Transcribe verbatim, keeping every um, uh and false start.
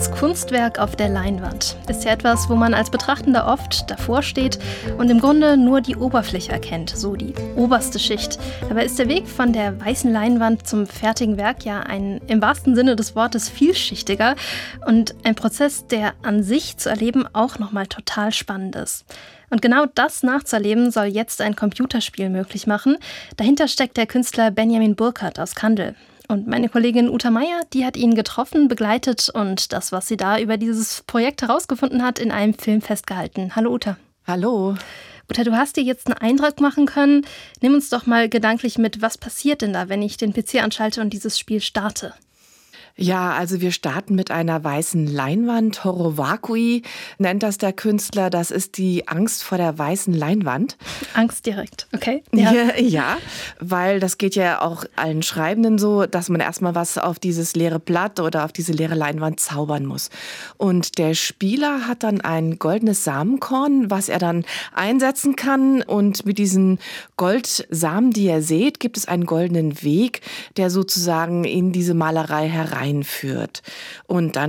Das Kunstwerk auf der Leinwand ist ja etwas, wo man als Betrachtender oft davor steht und im Grunde nur die Oberfläche erkennt, so die oberste Schicht. Dabei ist der Weg von der weißen Leinwand zum fertigen Werk ja ein im wahrsten Sinne des Wortes vielschichtiger und ein Prozess, der an sich zu erleben auch nochmal total spannend ist. Und genau das nachzuerleben soll jetzt ein Computerspiel möglich machen. Dahinter steckt der Künstler Benjamin Burkert aus Kandel. Und meine Kollegin Uta Meier, die hat ihn getroffen, begleitet und das, was sie da über dieses Projekt herausgefunden hat, in einem Film festgehalten. Hallo Uta. Hallo. Uta, du hast dir jetzt einen Eindruck machen können. Nimm uns doch mal gedanklich mit, was passiert denn da, wenn ich den P C anschalte und dieses Spiel starte? Ja, also wir starten mit einer weißen Leinwand. Horror vacui nennt das der Künstler. Das ist die Angst vor der weißen Leinwand. Angst direkt, okay. Ja. Ja, ja, weil das geht ja auch allen Schreibenden so, dass man erstmal was auf dieses leere Blatt oder auf diese leere Leinwand zaubern muss. Und der Spieler hat dann ein goldenes Samenkorn, was er dann einsetzen kann. Und mit diesen Goldsamen, die er sieht, gibt es einen goldenen Weg, der sozusagen in diese Malerei herein führt. Und dann